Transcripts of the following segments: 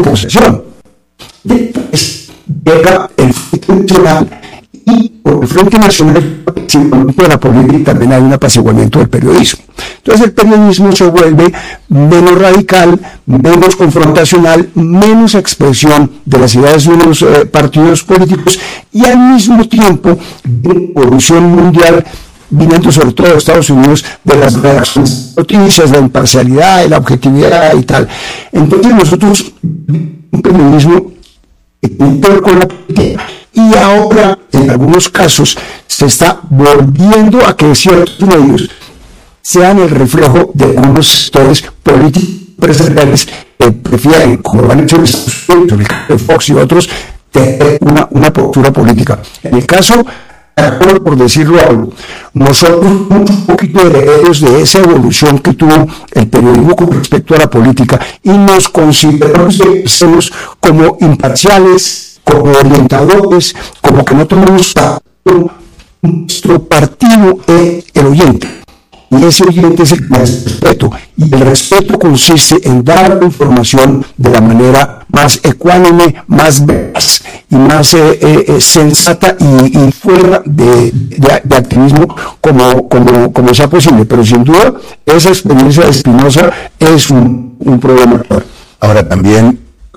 posesión. Después llega el Frente Nacional, y por el Frente Nacional de la política también hay un apaciguamiento del periodismo. Entonces el periodismo se vuelve menos radical, menos confrontacional, menos expresión de las ideas de unos partidos políticos, y al mismo tiempo de evolución mundial, viniendo sobre todo de Estados Unidos, de las redacciones de noticias, de la imparcialidad, de la objetividad y tal. Entonces nosotros, un periodismo con la política, y ahora en algunos casos se está volviendo a que ciertos medios sean el reflejo de algunos sectores políticos empresariales que prefieren, como van a hecho el Fox y otros, tener una postura política. En el caso, por decirlo algo, nosotros somos un poquito herederos de esa evolución que tuvo el periodismo con respecto a la política, y nos consideramos como imparciales, como orientadores, como que no tomamos partido. Nuestro partido es el oyente, y ese oyente es el que hace respeto, y el respeto consiste en dar la información de la manera más ecuánime, más veraz y más sensata y fuera de activismo como sea posible. Pero sin duda esa experiencia de Espinosa es un problema. Ahora también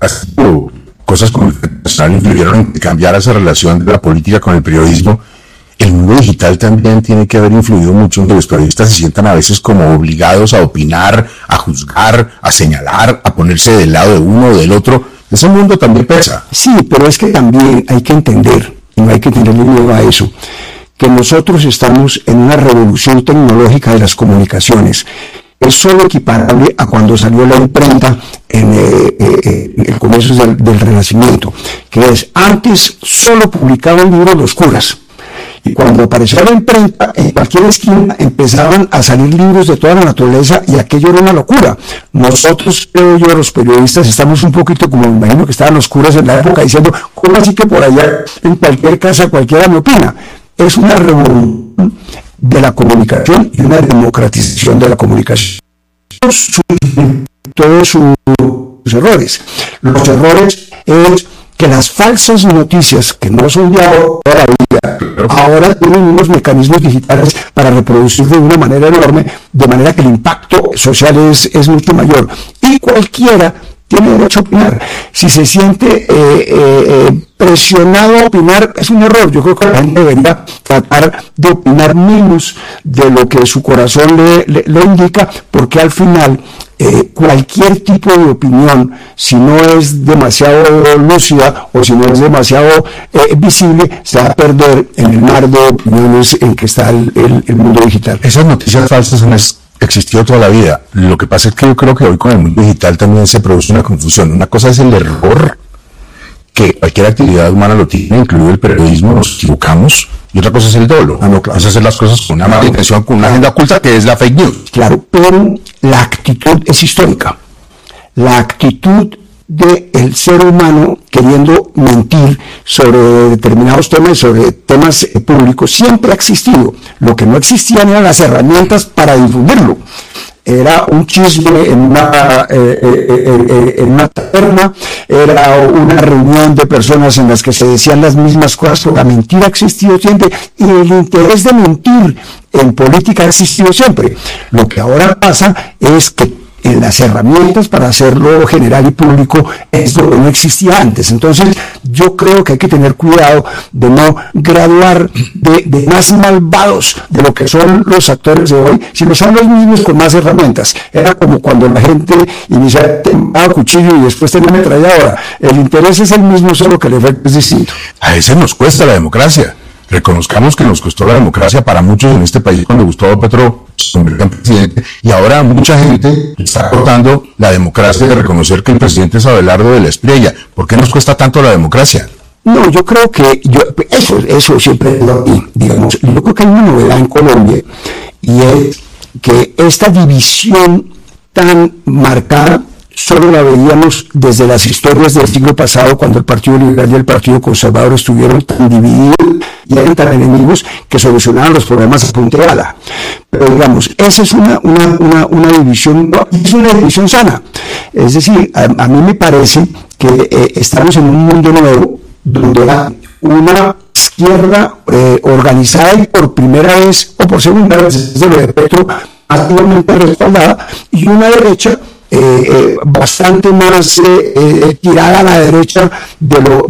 cosas como el Nacional influyeron en cambiar esa relación de la política con el periodismo. El mundo digital también tiene que haber influido mucho en que los periodistas se sientan a veces como obligados a opinar, a juzgar, a señalar, a ponerse del lado de uno o del otro. Ese mundo también pesa. Sí, pero es que también hay que entender, y no hay que tenerle miedo a eso, que nosotros estamos en una revolución tecnológica de las comunicaciones. Es solo equiparable a cuando salió la imprenta en el comienzo del Renacimiento, que es, antes solo publicaban libros los curas, y cuando apareció la imprenta, en cualquier esquina empezaban a salir libros de toda la naturaleza, y aquello era una locura. Nosotros, creo yo, los periodistas, estamos un poquito como me imagino que estaban los curas en la época, diciendo, ¿cómo así que por allá en cualquier casa cualquiera me opina? Es una revolución de la comunicación y una democratización de la comunicación. Todos sus errores. Los errores es que las falsas noticias, que no son de ahora, ahora tienen unos mecanismos digitales para reproducir de una manera enorme, de manera que el impacto social es mucho mayor. Y cualquiera tiene derecho a opinar. Si se siente presionado a opinar, es un error. Yo creo que la gente debería tratar de opinar menos de lo que su corazón le indica, porque al final cualquier tipo de opinión, si no es demasiado lúcida o si no es demasiado visible, se va a perder en el mar de opiniones en que está el mundo digital. Esas noticias falsas han existido toda la vida. Lo que pasa es que yo creo que hoy con el mundo digital también se produce una confusión. Una cosa es el error, que cualquier actividad humana lo tiene, incluido el periodismo, nos equivocamos, y otra cosa es el dolo. No, claro. Es hacer las cosas con una mala intención, con una agenda oculta, que es la fake news. Claro, pero la actitud es histórica. La actitud del ser humano queriendo mentir sobre determinados temas, sobre temas públicos, siempre ha existido. Lo que no existían eran las herramientas para difundirlo. Era un chisme en una taberna, era una reunión de personas en las que se decían las mismas cosas. La mentira ha existido siempre, y el interés de mentir en política ha existido siempre. Lo que ahora pasa es que en las herramientas para hacerlo general y público es lo que no existía antes. Entonces yo creo que hay que tener cuidado de no graduar de más malvados de lo que son los actores de hoy, sino son los mismos con más herramientas. Era como cuando la gente iniciaba a cuchillo y después tenía ametralladora. El interés es el mismo, solo que el efecto es distinto. A veces nos cuesta la democracia. Reconozcamos que nos costó la democracia para muchos en este país cuando Gustavo Petro se convirtió en presidente, y ahora mucha gente está cortando la democracia de reconocer que el presidente es Abelardo de la Espriella. ¿Por qué nos cuesta tanto la democracia? No, yo creo que eso siempre, digamos, yo creo que hay una novedad en Colombia, y es que esta división tan marcada solo la veíamos desde las historias del siglo pasado, cuando el Partido Liberal y el Partido Conservador estuvieron tan divididos y eran tan enemigos que solucionaban los problemas a punta de bala. Pero digamos, esa es una división, es una división sana. Es decir, a mí me parece que estamos en un mundo nuevo donde hay una izquierda organizada y por primera vez o por segunda vez desde lo de Petro activamente respaldada, y una derecha bastante más tirada a la derecha de lo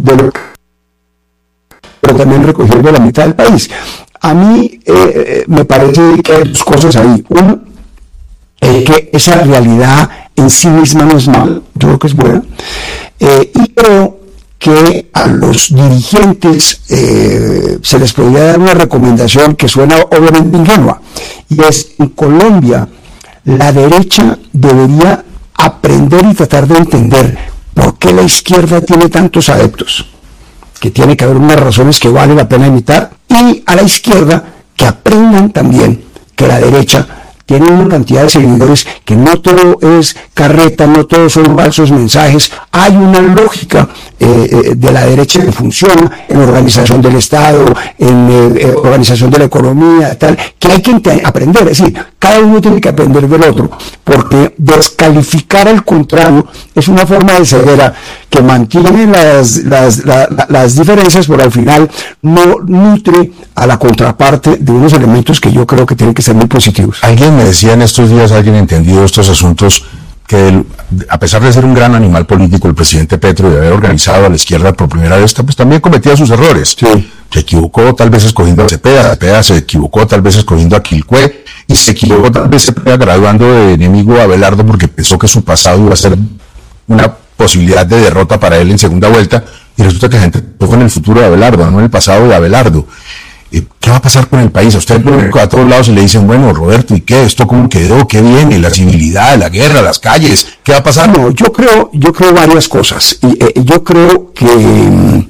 pero también recogiendo la mitad del país. A mí me parece que hay dos cosas ahí. Uno, que esa realidad en sí misma no es mala, yo creo que es buena, y creo que a los dirigentes se les podría dar una recomendación que suena obviamente ingenua, y es: en Colombia la derecha debería aprender y tratar de entender por qué la izquierda tiene tantos adeptos, que tiene que haber unas razones que vale la pena imitar, y a la izquierda que aprendan también que la derecha tiene una cantidad de seguidores, que no todo es carreta, no todos son falsos mensajes, hay una lógica de la derecha que funciona en organización del Estado, en organización de la economía, tal, que hay que aprender. Es decir, cada uno tiene que aprender del otro, porque descalificar al contrario es una forma de ceguera que mantiene las diferencias, pero al final no nutre a la contraparte de unos elementos que yo creo que tienen que ser muy positivos. Alguien me decía en estos días, alguien entendido estos asuntos, que a pesar de ser un gran animal político, el presidente Petro, de haber organizado a la izquierda por primera vez, pues también cometía sus errores. Sí. Se equivocó tal vez escogiendo a Cepeda se equivocó tal vez escogiendo a Quilpué, y se equivocó tal vez Cepeda graduando de enemigo a Abelardo porque pensó que su pasado iba a ser una posibilidad de derrota para él en segunda vuelta, y resulta que la gente fue en el futuro de Abelardo, no en el pasado de Abelardo. ¿Qué va a pasar con el país? A usted a todos lados se le dicen, bueno, Roberto, ¿y qué? ¿Esto cómo quedó? ¿Qué viene? La civilidad, la guerra, las calles, ¿qué va a pasar? No, yo creo varias cosas. Yo creo que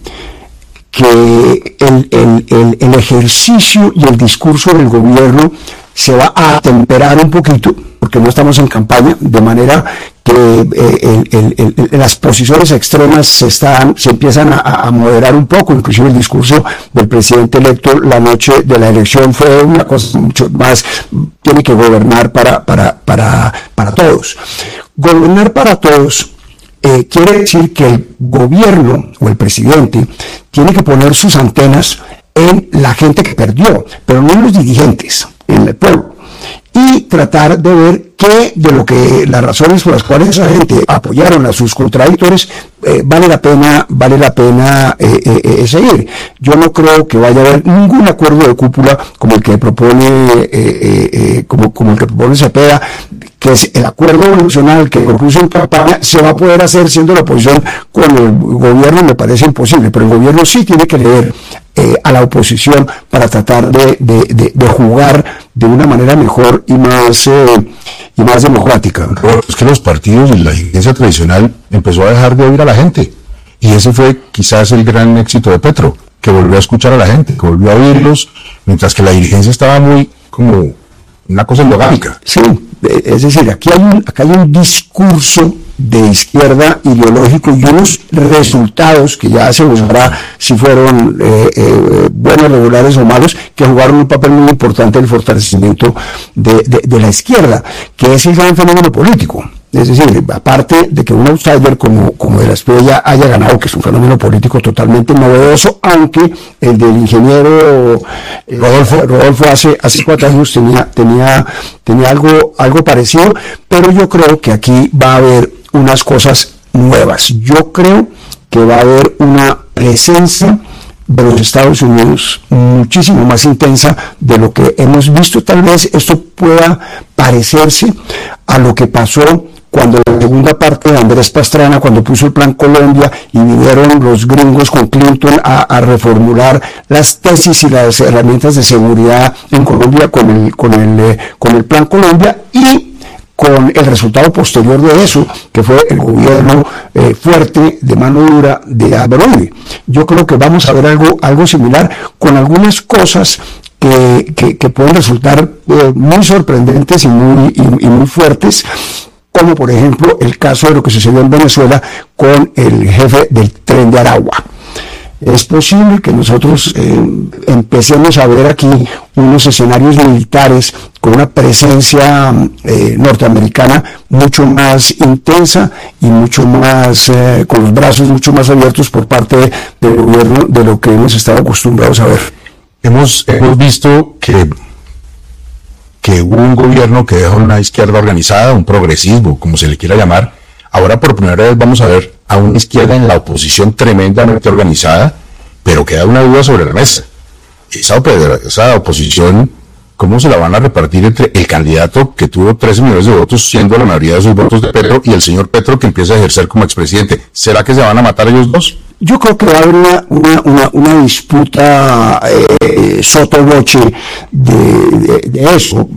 el ejercicio y el discurso del gobierno se va a atemperar un poquito, porque no estamos en campaña, de manera que las posiciones extremas se empiezan a moderar un poco. Inclusive el discurso del presidente electo la noche de la elección fue una cosa mucho más: tiene que gobernar para todos. Gobernar para todos quiere decir que el gobierno o el presidente tiene que poner sus antenas en la gente que perdió, pero no en los dirigentes, en el pueblo, y tratar de ver qué de lo que las razones por las cuales esa gente apoyaron a sus contradictores vale la pena seguir. Yo no creo que vaya a haber ningún acuerdo de cúpula como el que propone como el que propone Cepeda, que es el acuerdo evolucional que propuso en campaña. Se va a poder hacer siendo la oposición con el gobierno, me parece imposible, pero el gobierno sí tiene que leer a la oposición para tratar de jugar de una manera mejor y más democrática. Es que los partidos y la dirigencia tradicional empezó a dejar de oír a la gente, y ese fue quizás el gran éxito de Petro, que volvió a escuchar a la gente, que volvió a oírlos, mientras que la dirigencia estaba muy como una cosa endogámica. Sí, es decir, aquí hay un discurso de izquierda ideológico y unos resultados que ya se buscará si fueron buenos, regulares o malos, que jugaron un papel muy importante en el fortalecimiento de la izquierda, que es el gran fenómeno político. Es decir, aparte de que un outsider como de la Espriella haya ganado, que es un fenómeno político totalmente novedoso, aunque el del ingeniero Rodolfo hace 4 años tenía algo parecido, pero yo creo que aquí va a haber unas cosas nuevas. Yo creo que va a haber una presencia de los Estados Unidos muchísimo más intensa de lo que hemos visto. Tal vez esto pueda parecerse a lo que pasó cuando la segunda parte de Andrés Pastrana, cuando puso el Plan Colombia y vinieron los gringos con Clinton a reformular las tesis y las herramientas de seguridad en Colombia con el Plan Colombia, y con el resultado posterior de eso, que fue el gobierno fuerte, de mano dura, de Álvaro Uribe. Yo creo que vamos a ver algo similar, con algunas cosas que pueden resultar muy sorprendentes y muy fuertes, como por ejemplo el caso de lo que sucedió en Venezuela con el jefe del Tren de Aragua. Es posible que nosotros empecemos a ver aquí unos escenarios militares con una presencia norteamericana mucho más intensa y mucho más, con los brazos mucho más abiertos por parte del gobierno de lo que hemos estado acostumbrados a ver. Hemos visto que hubo un gobierno que dejó una izquierda organizada, un progresismo, como se le quiera llamar. Ahora por primera vez vamos a ver a una izquierda en la oposición tremendamente organizada, pero queda una duda sobre la mesa. Esa oposición, ¿cómo se la van a repartir entre el candidato que tuvo 13 millones de votos, siendo la mayoría de sus votos de Petro, y el señor Petro que empieza a ejercer como expresidente? ¿Será que se van a matar ellos dos? Yo creo que va a haber una disputa sottovoce de eso.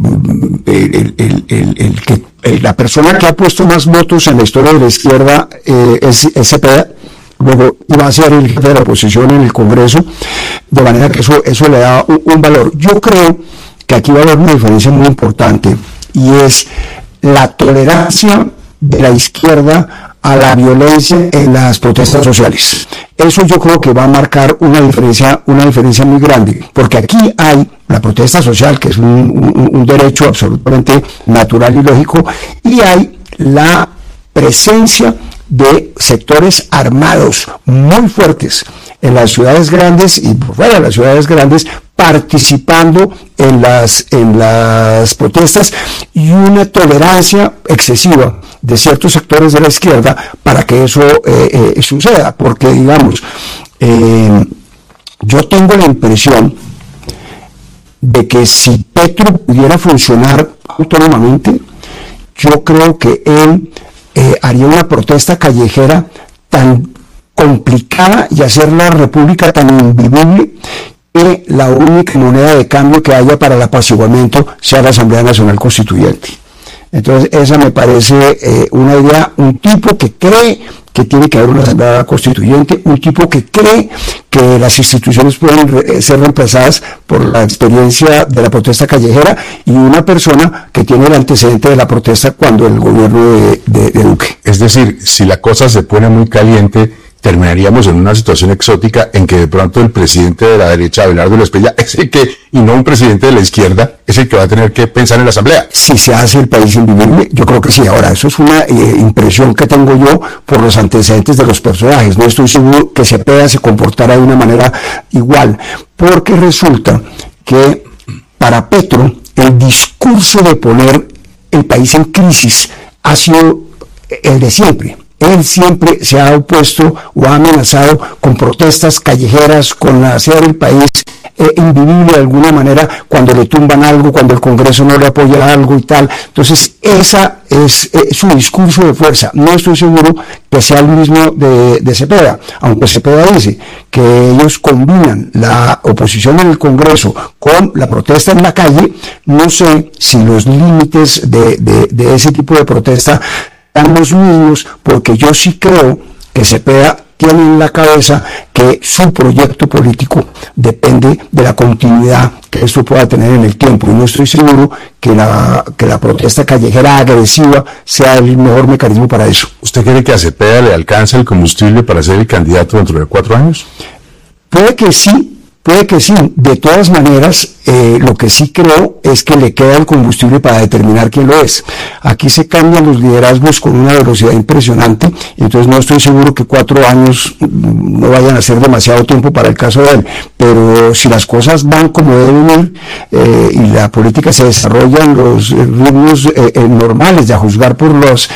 La persona que ha puesto más votos en la historia de la izquierda es Cepeda, luego iba a ser el jefe de la oposición en el Congreso, de manera que eso le da un valor. Yo creo que aquí va a haber una diferencia muy importante, y es la tolerancia de la izquierda a la violencia en las protestas sociales. Eso yo creo que va a marcar una diferencia muy grande, porque aquí hay la protesta social, que es un derecho absolutamente natural y lógico, y hay la presencia de sectores armados muy fuertes en las ciudades grandes y por fuera de las ciudades grandes, participando en las protestas, y una tolerancia excesiva de ciertos sectores de la izquierda para que eso suceda, porque digamos, yo tengo la impresión de que si Petro pudiera funcionar autónomamente, yo creo que él haría una protesta callejera tan complicada y hacer la república tan invivible que la única moneda de cambio que haya para el apaciguamiento sea la Asamblea Nacional Constituyente. Entonces esa me parece una idea, un tipo que cree que tiene que haber una Asamblea Constituyente, un tipo que cree que las instituciones pueden ser reemplazadas por la experiencia de la protesta callejera, y una persona que tiene el antecedente de la protesta cuando el gobierno de Duque. Es decir, si la cosa se pone muy caliente, terminaríamos en una situación exótica en que de pronto el presidente de la derecha, Abelardo Lespella, es el que, y no un presidente de la izquierda, es el que va a tener que pensar en la Asamblea. Si se hace el país invivible, yo creo que sí. Ahora, eso es una impresión que tengo yo por los antecedentes de los personajes. No estoy seguro que Cepeda se comportara de una manera igual, porque resulta que para Petro el discurso de poner el país en crisis ha sido el de siempre. Él siempre se ha opuesto o ha amenazado con protestas callejeras, con hacer el país invivible de alguna manera cuando le tumban algo, cuando el Congreso no le apoya algo y tal. Entonces, esa es su discurso de fuerza. No estoy seguro que sea el mismo de Cepeda, aunque Cepeda dice que ellos combinan la oposición en el Congreso con la protesta en la calle. No sé si los límites de ese tipo de protesta los mismos, porque yo sí creo que Cepeda tiene en la cabeza que su proyecto político depende de la continuidad que esto pueda tener en el tiempo, y no estoy seguro que la protesta callejera agresiva sea el mejor mecanismo para eso. ¿Usted cree que a Cepeda le alcanza el combustible para ser el candidato dentro de 4 años? Puede que sí. De todas maneras, lo que sí creo es que le queda el combustible para determinar quién lo es. Aquí se cambian los liderazgos con una velocidad impresionante, entonces no estoy seguro que 4 años no vayan a ser demasiado tiempo para el caso de él, pero si las cosas van como deben ir y la política se desarrolla en los ritmos normales, de a juzgar por los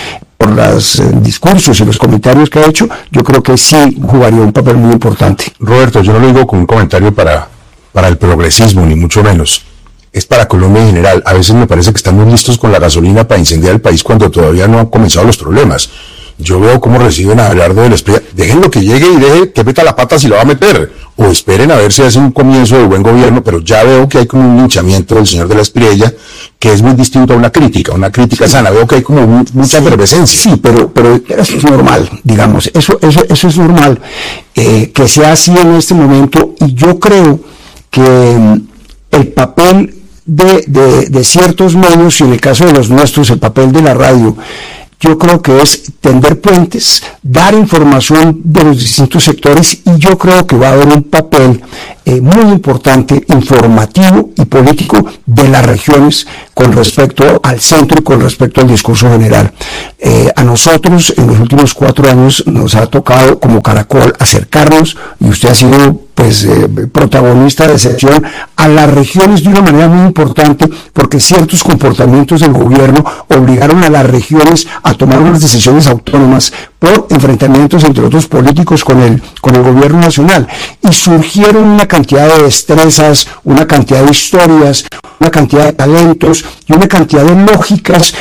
discursos y los comentarios que ha hecho, yo creo que sí jugaría un papel muy importante. Roberto, yo no lo digo con un comentario para el progresismo, ni mucho menos. Es para Colombia en general. A veces me parece que estamos listos con la gasolina para incendiar el país cuando todavía no han comenzado los problemas. Yo veo cómo reciben a Abelardo del Espriella. Déjenlo que llegue y deje que meta la pata si la va a meter. O esperen a ver si hace un comienzo de buen gobierno, pero ya veo que hay como un linchamiento del señor de la Espriella, que es muy distinto a una crítica sí. Sana. Veo que hay como mucha efervescencia. Sí, pero eso es normal, digamos. Eso es normal, que sea así en este momento, y yo creo que el papel de ciertos medios, y en el caso de los nuestros, el papel de la radio, yo creo que es tender puentes, dar información de los distintos sectores, y yo creo que va a haber un papel muy importante, informativo y político de las regiones con respecto al centro y con respecto al discurso general. A nosotros en los últimos 4 años nos ha tocado como Caracol acercarnos, y usted ha sido pues protagonista de excepción, a las regiones de una manera muy importante, porque ciertos comportamientos del gobierno obligaron a las regiones a tomar unas decisiones autónomas por enfrentamientos entre otros políticos con el gobierno nacional, y surgieron una cantidad de destrezas, una cantidad de historias, una cantidad de talentos y una cantidad de lógicas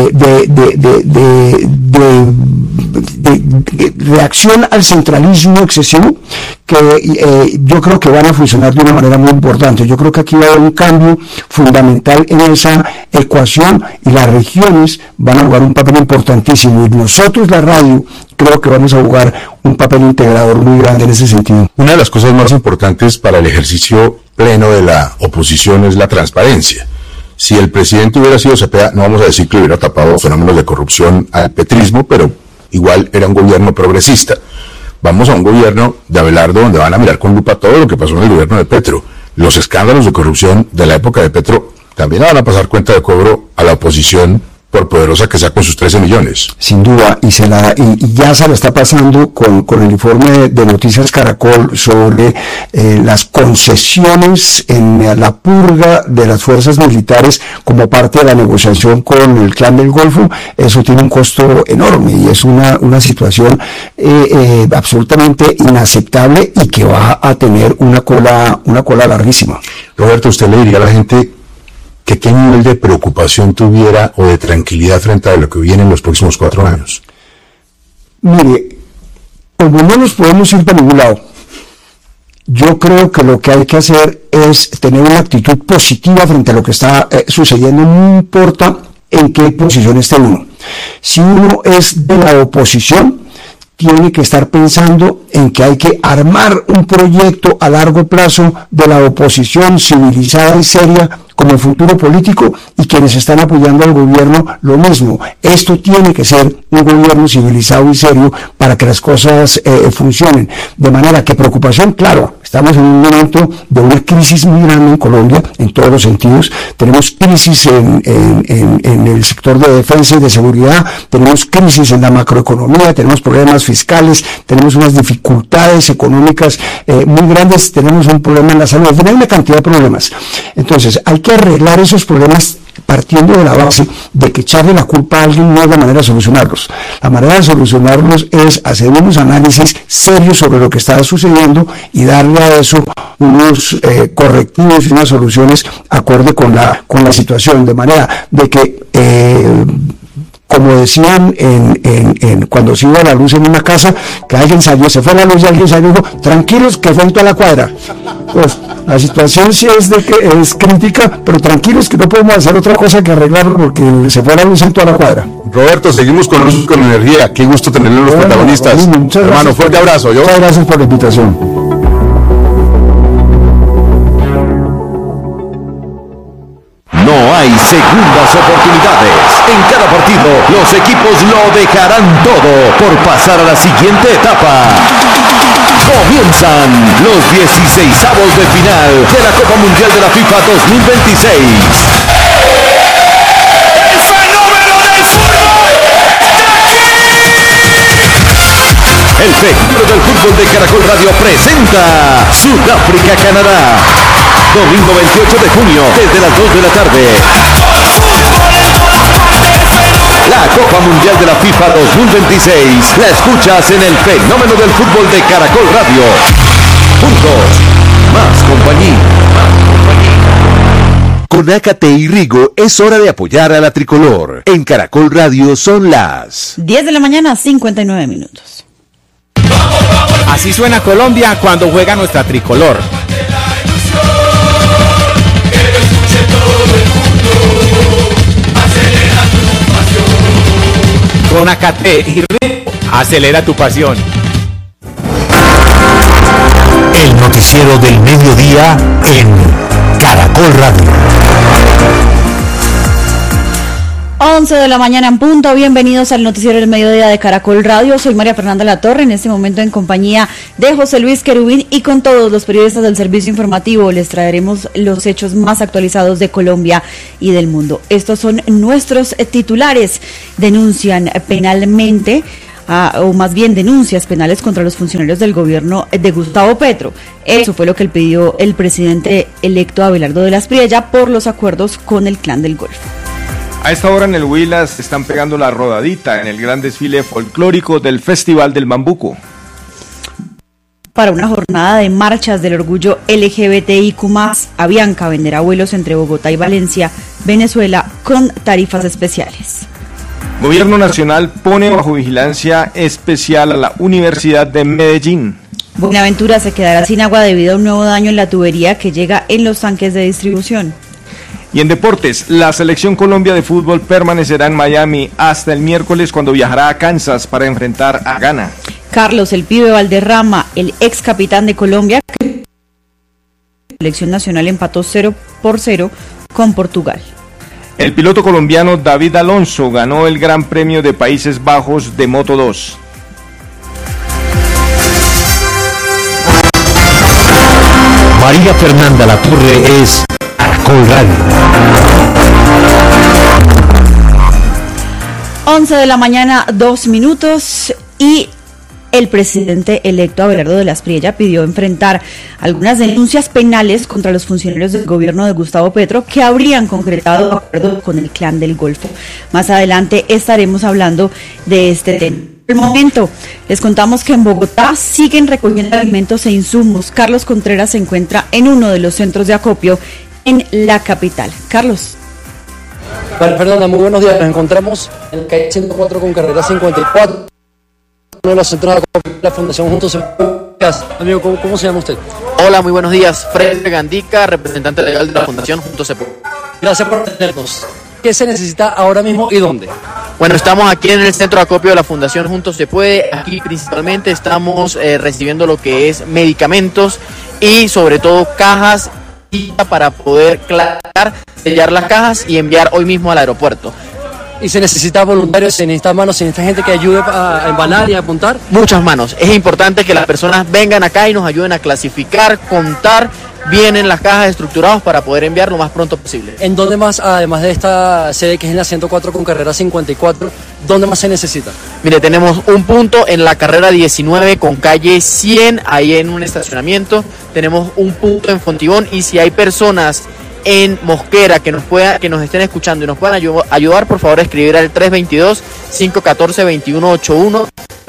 de reacción al centralismo excesivo que yo creo que van a funcionar de una manera muy importante. Yo creo que aquí va a haber un cambio fundamental en esa ecuación, y las regiones van a jugar un papel importantísimo, y nosotros, la radio, creo que vamos a jugar un papel integrador muy grande en ese sentido. Una de las cosas más importantes para el ejercicio pleno de la oposición es la transparencia. Si el presidente hubiera sido Cepeda, no vamos a decir que hubiera tapado fenómenos de corrupción al petrismo, pero igual era un gobierno progresista. Vamos a un gobierno de Abelardo donde van a mirar con lupa todo lo que pasó en el gobierno de Petro. Los escándalos de corrupción de la época de Petro también van a pasar cuenta de cobro a la oposición, por poderosa que sea, con sus 13 millones. Sin duda, y ya se lo está pasando con el informe de Noticias Caracol sobre las concesiones en la purga de las fuerzas militares como parte de la negociación con el Clan del Golfo. Eso tiene un costo enorme, y es una situación absolutamente inaceptable, y que va a tener una cola larguísima. Roberto, ¿usted le diría a la gente que qué nivel de preocupación tuviera o de tranquilidad frente a lo que viene en los próximos 4 años? Mire, como no nos podemos ir para ningún lado, yo creo que lo que hay que hacer es tener una actitud positiva frente a lo que está sucediendo, no importa en qué posición esté uno. Si uno es de la oposición, tiene que estar pensando en que hay que armar un proyecto a largo plazo de la oposición civilizada y seria como futuro político, y quienes están apoyando al gobierno lo mismo. Esto tiene que ser un gobierno civilizado y serio para que las cosas funcionen. De manera que preocupación, claro, estamos en un momento de una crisis muy grande en Colombia, en todos los sentidos. Tenemos crisis en el sector de defensa y de seguridad, tenemos crisis en la macroeconomía, tenemos problemas fiscales, tenemos unas dificultades económicas muy grandes, tenemos un problema en la salud, tenemos una cantidad de problemas. Entonces, hay que arreglar esos problemas partiendo de la base de que echarle la culpa a alguien no es la manera de solucionarlos. La manera de solucionarlos es hacer unos análisis serios sobre lo que está sucediendo y darle a eso unos correctivos y unas soluciones acorde con la situación, de manera de que como decían cuando se iba la luz en una casa, que alguien salió, se fue la luz y alguien salió y dijo, tranquilos que fue en toda la cuadra. Pues la situación sí es de que es crítica, pero tranquilos que no podemos hacer otra cosa que arreglarlo porque se fue la luz en toda la cuadra. Roberto, seguimos con luz con energía. Qué gusto tenerlo los protagonistas. Hermano, fuerte abrazo. Muchas gracias por la invitación. No hay segundas oportunidades. En cada partido, los equipos lo dejarán todo por pasar a la siguiente etapa. Comienzan los 16avos de final de la Copa Mundial de la FIFA 2026. ¡El fenómeno del fútbol! El fenómeno del fútbol de Caracol Radio presenta Sudáfrica-Canadá. Domingo 28 de junio, desde las 2 de la tarde. La Copa Mundial de la FIFA 2026 la escuchas en el fenómeno del fútbol de Caracol Radio. Juntos, más compañía. Con Ácate y Rigo es hora de apoyar a la tricolor. En Caracol Radio son las 10 de la mañana, 59 minutos. Así suena Colombia cuando juega nuestra tricolor. Con Ácate y Rigo, acelera tu pasión. El noticiero del mediodía en Caracol Radio. 11 de la mañana en punto, bienvenidos al noticiero del mediodía de Caracol Radio. Soy María Fernanda Latorre, en este momento en compañía de José Luis Querubín y con todos los periodistas del servicio informativo les traeremos los hechos más actualizados de Colombia y del mundo. Estos son nuestros titulares. Denuncian penalmente, o más bien denuncias penales contra los funcionarios del gobierno de Gustavo Petro. Eso fue lo que pidió el presidente electo Abelardo de las Priella por los acuerdos con el Clan del Golfo. A esta hora en el Huila se están pegando la rodadita en el gran desfile folclórico del Festival del Bambuco. Para una jornada de marchas del orgullo LGBTIQ+, Avianca venderá vuelos entre Bogotá y Valencia, Venezuela, con tarifas especiales. Gobierno Nacional pone bajo vigilancia especial a la Universidad de Medellín. Buenaventura se quedará sin agua debido a un nuevo daño en la tubería que llega en los tanques de distribución. Y en deportes, la selección Colombia de fútbol permanecerá en Miami hasta el miércoles cuando viajará a Kansas para enfrentar a Ghana. Carlos El Pibe Valderrama, el ex capitán de Colombia, la selección nacional empató 0-0 con Portugal. El piloto colombiano David Alonso ganó el Gran Premio de Países Bajos de Moto 2. María Fernanda Latorre es Caracol Radio. 11 de la mañana, 2 minutos, y el presidente electo Abelardo de las Priella pidió enfrentar algunas denuncias penales contra los funcionarios del gobierno de Gustavo Petro que habrían concretado acuerdos con el Clan del Golfo. Más adelante estaremos hablando de este tema. Por el momento, les contamos que en Bogotá siguen recogiendo alimentos e insumos. Carlos Contreras se encuentra en uno de los centros de acopio en la capital. Carlos. Perdona, muy buenos días. Nos encontramos en la calle 104 con carrera 54, uno de los centros de acopio de la Fundación Juntos se Puede. Amigo, ¿cómo se llama usted? Hola, muy buenos días. Fred Gandica, representante legal de la Fundación Juntos se Puede. Gracias por atendernos. ¿Qué se necesita ahora mismo y dónde? Bueno, estamos aquí en el centro de acopio de la Fundación Juntos se Puede. Aquí principalmente estamos recibiendo lo que es medicamentos y sobre todo cajas para poder sellar las cajas y enviar hoy mismo al aeropuerto. ¿Y se necesita voluntarios, se necesita manos, se necesita gente que ayude a embalar y a apuntar? Muchas manos. Es importante que las personas vengan acá y nos ayuden a clasificar, contar bien en las cajas estructuradas para poder enviar lo más pronto posible. ¿En dónde más, además de esta sede que es en la 104 con carrera 54, dónde más se necesita? Mire, tenemos un punto en la carrera 19 con calle 100, ahí en un estacionamiento. Tenemos un punto en Fontibón y si hay personas en Mosquera que nos estén escuchando y nos puedan ayudar, por favor escribir al 322-514-2181,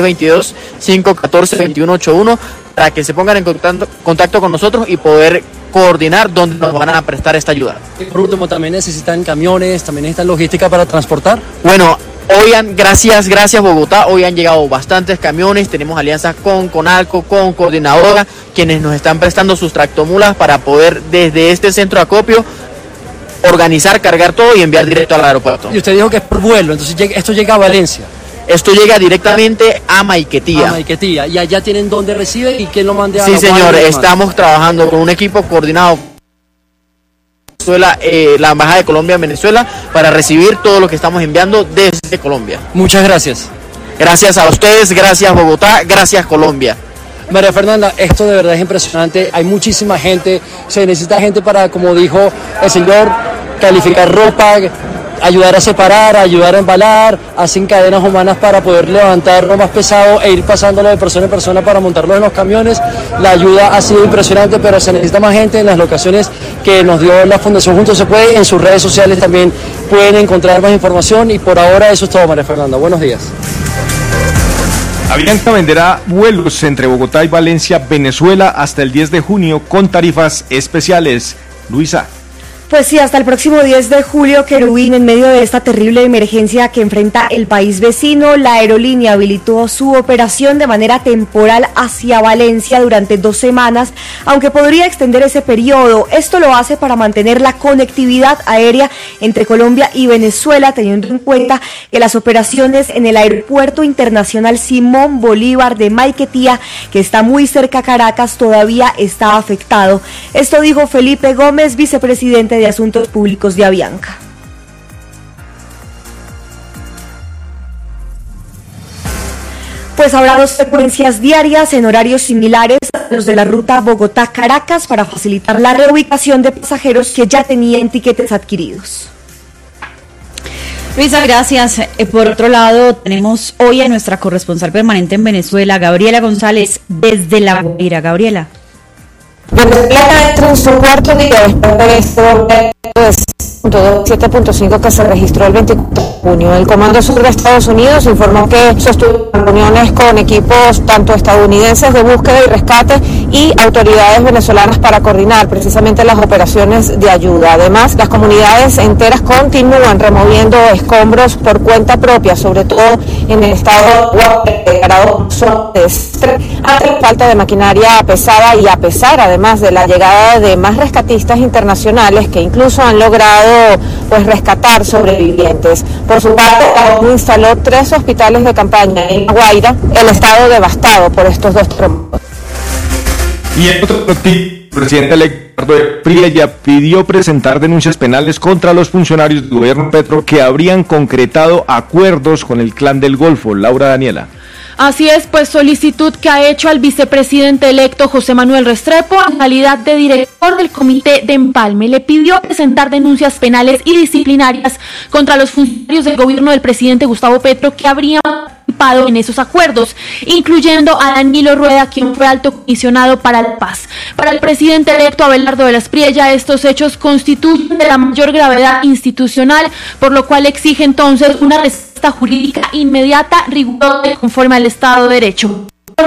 322-514-2181, para que se pongan en contacto con nosotros y poder coordinar dónde nos van a prestar esta ayuda. Y por último, también necesitan camiones, también necesitan logística para transportar. Bueno, gracias Bogotá, hoy han llegado bastantes camiones, tenemos alianzas con Conalco, con Coordinadora, quienes nos están prestando sus tractomulas para poder desde este centro de acopio organizar, cargar todo y enviar directo al aeropuerto. Y usted dijo que es por vuelo, entonces esto llega a Valencia. Esto llega directamente a Maiquetía. A Maiquetía, y allá tienen dónde recibe y quién lo mande a Sí, la señor, estamos trabajando con un equipo coordinado la Embajada de Colombia en Venezuela para recibir todo lo que estamos enviando desde Colombia. Muchas gracias. Gracias a ustedes, gracias Bogotá, gracias Colombia. María Fernanda, esto de verdad es impresionante, hay muchísima gente, se necesita gente para, como dijo el señor, calificar ropa, ayudar a separar, ayudar a embalar, hacen cadenas humanas para poder levantar lo más pesado e ir pasándolo de persona en persona para montarlo en los camiones. La ayuda ha sido impresionante, pero se necesita más gente en las locaciones que nos dio la Fundación Juntos se Puede. En sus redes sociales también pueden encontrar más información y por ahora eso es todo, María Fernanda. Buenos días. Avianca venderá vuelos entre Bogotá y Valencia, Venezuela, hasta el 10 de junio con tarifas especiales. Luisa. Pues sí, hasta el próximo 10 de julio, Querubín, en medio de esta terrible emergencia que enfrenta el país vecino, la aerolínea habilitó su operación de manera temporal hacia Valencia durante 2 semanas, aunque podría extender ese periodo. Esto lo hace para mantener la conectividad aérea entre Colombia y Venezuela, teniendo en cuenta que las operaciones en el Aeropuerto Internacional Simón Bolívar de Maiquetía, que está muy cerca a Caracas, todavía está afectado. Esto dijo Felipe Gómez, vicepresidente de Asuntos Públicos de Avianca. Pues habrá 2 frecuencias diarias en horarios similares a los de la ruta Bogotá-Caracas para facilitar la reubicación de pasajeros que ya tenían tiquetes adquiridos. Luisa, gracias. Por otro lado, tenemos hoy a nuestra corresponsal permanente en Venezuela, Gabriela González, desde La Guaira. Gabriela. Venezuela entra en su cuarto día después de este golpe de 7.5 que se registró el 24 de junio. El Comando Sur de Estados Unidos informó que sostuvo reuniones con equipos tanto estadounidenses de búsqueda y rescate y autoridades venezolanas para coordinar precisamente las operaciones de ayuda. Además, las comunidades enteras continúan removiendo escombros por cuenta propia, sobre todo en el estado declarado zona de desastre, ante la falta de maquinaria pesada y a pesar además de la llegada de más rescatistas internacionales que incluso han logrado rescatar sobrevivientes. Por su parte, la ONU instaló 3 hospitales de campaña en La Guaira, el estado devastado por estos 2 terremotos. Y en otro noticia, el presidente electo Frilla pidió presentar denuncias penales contra los funcionarios del gobierno Petro que habrían concretado acuerdos con el Clan del Golfo. Laura Daniela. Así es, pues solicitud que ha hecho al vicepresidente electo José Manuel Restrepo en calidad de director del Comité de Empalme. Le pidió presentar denuncias penales y disciplinarias contra los funcionarios del gobierno del presidente Gustavo Petro que habrían participado en esos acuerdos, incluyendo a Danilo Rueda, quien fue alto comisionado para la paz. Para el presidente electo Abelardo de la Espriella, estos hechos constituyen de la mayor gravedad institucional, por lo cual exige entonces una respuesta jurídica inmediata, rigurosa y conforme al Estado de Derecho.